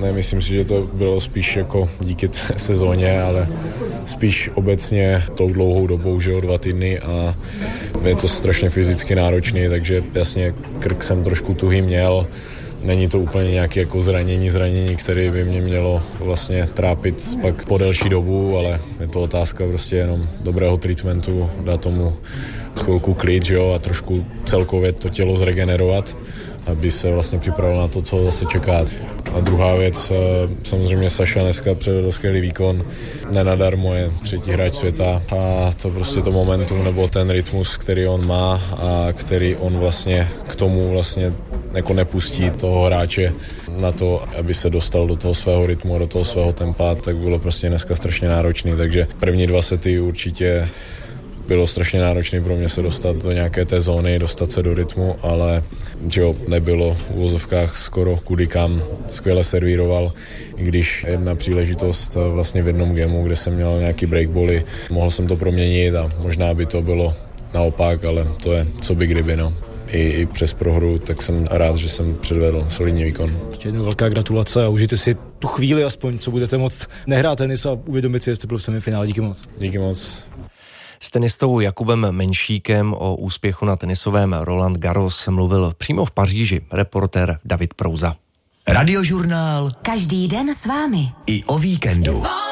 Nemyslím si, že to bylo spíš jako díky té sezóně, ale spíš obecně tou dlouhou dobou, že 2 týdny a je to strašně fyzicky náročný, takže jasně krk jsem trošku tuhý měl. Není to úplně nějaké jako zranění, které by mě mělo vlastně trápit pak po delší dobu, ale je to otázka prostě jenom dobrého treatmentu, dát tomu chvilku klid, že jo, a trošku celkově to tělo zregenerovat, aby se vlastně připravil na to, co zase čeká. A druhá věc, samozřejmě Saša dneska předvedl skvělý výkon, nenadarmo je 3. hráč světa a to prostě to momentum nebo ten rytmus, který on má a který on vlastně k tomu vlastně jako nepustí toho hráče na to, aby se dostal do toho svého rytmu, do toho svého tempa, tak bylo prostě dneska strašně náročný, takže první 2 sety určitě bylo strašně náročné pro mě se dostat do nějaké té zóny, dostat se do rytmu, ale že jo, nebylo v uvozovkách skoro kudy kam, skvěle servíroval, i když jedna příležitost vlastně v jednom gamu, kde jsem měl nějaký breakbally, mohl jsem to proměnit a možná by to bylo naopak, ale to je co by kdyby, no. I přes prohru, tak jsem rád, že jsem předvedl solidní výkon. Ještě jednou velká gratulace a užijte si tu chvíli aspoň, co budete moct nehrát tenis a uvědomit si, že jste byl v semifinále. Díky moc. Díky moc. S tenistou Jakubem Menšíkem o úspěchu na tenisovém Roland Garros mluvil přímo v Paříži reportér David Prouza. Radiožurnál. Každý den s vámi. I o víkendu.